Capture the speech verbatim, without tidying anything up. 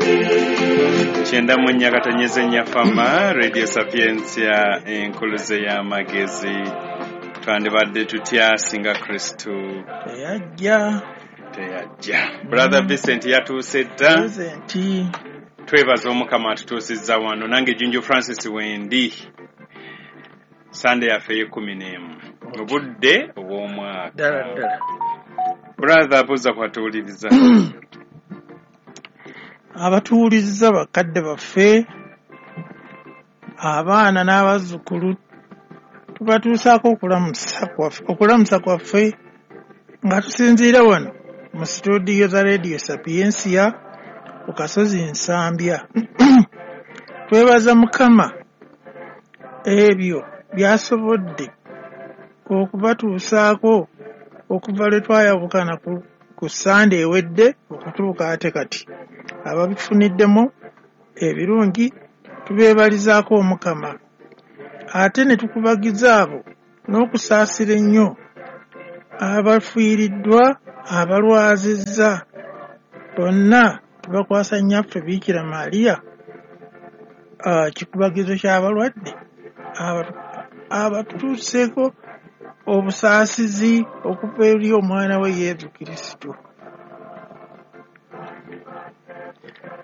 Chenda munya katanyeze nyafama Radio Sapientia enkuluze ya magezi twandibadde tutya singa Kristo teyajja teyajja. Brother mm. Vincent yatuuse dda Vincent twebaza omukama atutuusizza wano nange Junju Francis wendi Sunday yaffe y'ekkumi n'emu mu budde obw'omwaka ddala ddala. Brother buza kwatuuliriza abatuwulizza bakadde baffe abaana n'abazzukulu tubatuusaako okulamusa kwaffe okulamusa kwaffe nga tusinziira wano mu studio za Radio Sapientia ku Kasozi Nsambya. Twebaza Mukama ebyo byasobodde okubatuusaako okuva lwe twayawukana ku, ku Sunday ewedde okutuuka ate kati. Ababifuniddemu ebirungi tubeebalizaako Omukama. Ate ne tukubagiza abo n'okusaasira ennyo abafiiriddwa abalwazizza bonna tubakwasa nnyaffe Biikira Maaliya uh, kikubagizo ky'abalwadde abatutuuseeko obusaasizi okuva eri omwana we Yesu Kristo.